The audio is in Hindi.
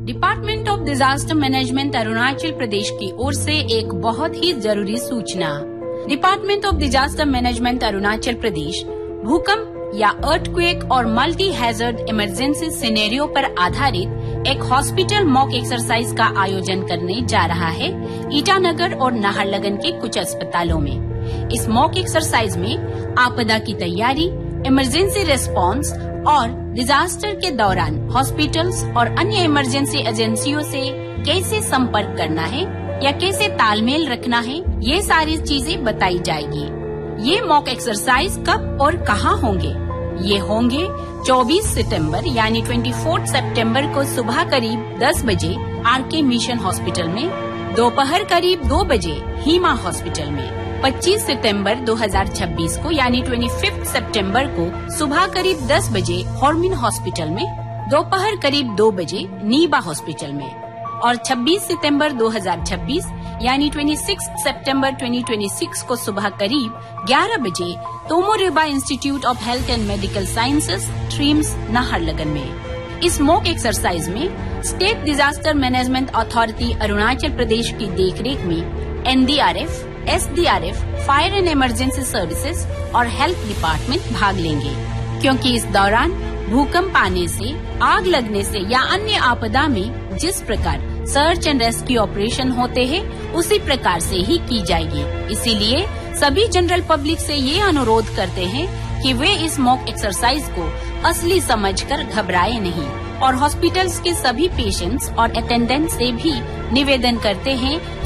Department of disaster management Arunachal Pradesh की ओर से एक बहुत ही जरूरी सूचना। Department of disaster management Arunachal Pradesh भूकंप या अर्थक्वेक और मल्टी हैजर्ड इमरजेंसी सिनेरियो पर आधारित एक हॉस्पिटल मॉक एक्सरसाइज का आयोजन करने जा रहा है ईटानगर और नाहरलगन के कुछ अस्पतालों में। इस मॉक एक्सरसाइज में आपदा की तैयारी, इमरजेंसी रिस्पांस और डिजास्टर के दौरान हॉस्पिटल्स और अन्य इमरजेंसी एजेंसियों से कैसे संपर्क करना है या कैसे तालमेल रखना है, ये सारी चीजें बताई जाएगी। ये मॉक एक्सरसाइज कब और कहाँ होंगे? ये होंगे 24 सितंबर यानी 24 सितंबर को सुबह करीब 10 बजे आरके मिशन हॉस्पिटल में, दोपहर करीब 2 बजे हीमा हॉस्पिटल में, 25 सितंबर 2026 को यानी 25 सितंबर को सुबह करीब 10 बजे हॉर्मिन हॉस्पिटल में, दोपहर करीब 2 बजे नीबा हॉस्पिटल में और 26 सितंबर 2026 यानी 26 सितंबर 2026 को सुबह करीब 11 बजे तोमोरिबा institute of health and medical sciences ट्रीम्स नाहरलगन में। इस मॉक एक्सरसाइज में state disaster management authority Arunachal Pradesh की देखरेख में NDRF, SDRF, fire and emergency services और हेल्थ डिपार्टमेंट भाग लेंगे, क्योंकि इस दौरान भूकंप आने से, आग लगने से या अन्य आपदा में जिस प्रकार सर्च एंड रेस्क्यू ऑपरेशन होते हैं उसी प्रकार से ही की जाएगी। इसीलिए सभी जनरल पब्लिक से ये अनुरोध करते हैं कि वे इस मॉक एक्सरसाइज को असली समझकर घबराए नहीं और हॉस्पिटल्स के सभी पेशेंट्स और अटेंडेंट से भी निवेदन करते हैं